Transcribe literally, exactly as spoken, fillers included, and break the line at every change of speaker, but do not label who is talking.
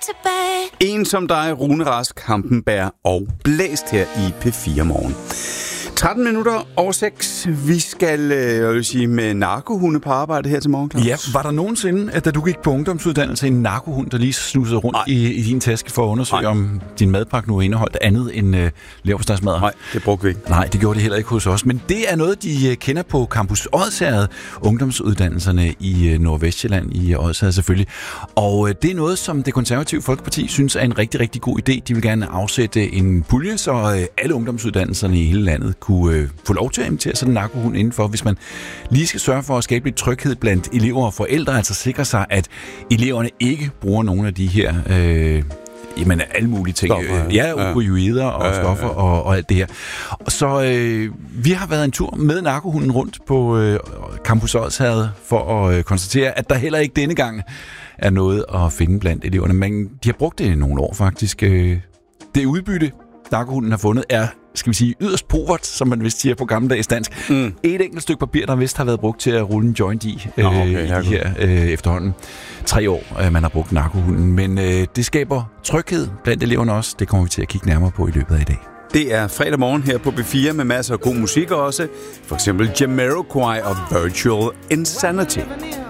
tilbage. En som dig, Rune Rask, Hampenberg og Blæst her i P fire Morgen. tretten minutter over seks. Vi skal, jeg vil sige, med narkohunde på arbejde her til morgen, Claus.
Ja, var der nogensinde, at da du gik på ungdomsuddannelse, en narkohund, der lige snusede rundt i, i din taske for at undersøge, Nej. om din madpakke nu indeholdt andet end øh, leverpostejsmadder?
Nej, det brugte vi ikke.
Nej, det gjorde det heller ikke hos os. Men det er noget, de øh, kender på Campus Odsherred, ungdomsuddannelserne i øh, Nordvestjylland i Odsherred selvfølgelig. Og øh, det er noget, som Det Konservative Folkeparti synes er en rigtig, rigtig god idé. De vil gerne afsætte en pulje, så øh, alle ungdomsuddannelserne i hele landet kunne øh, få lov til at invitere sådan en narkohund indenfor, hvis man lige skal sørge for at skabe lidt tryghed blandt elever og forældre, altså sikre sig, at eleverne ikke bruger nogle af de her øh, jamen, alle mulige ting. Stoffer, ja, ja opioider og ja, ja, ja. stoffer og, og alt det her. Så øh, vi har været en tur med narkohunden rundt på øh, Campus Odsherred for at øh, konstatere, at der heller ikke denne gang er noget at finde blandt eleverne. Men de har brugt det i nogle år faktisk. Øh, det udbytte, narkohunden har fundet, er skal vi sige, yderst povert, som man vist siger på gammeldags dansk. Mm. Et enkelt stykke papir, der vist har været brugt til at rulle en joint i, øh, okay, i de her øh, efterhånden tre år, øh, man har brugt narkohunden. Men øh, det skaber tryghed blandt eleverne også. Det kommer vi til at kigge nærmere på i løbet af i dag.
Det er fredag morgen her på P fire med masser af god musik også. For eksempel Jamiroquai og Virtual Insanity.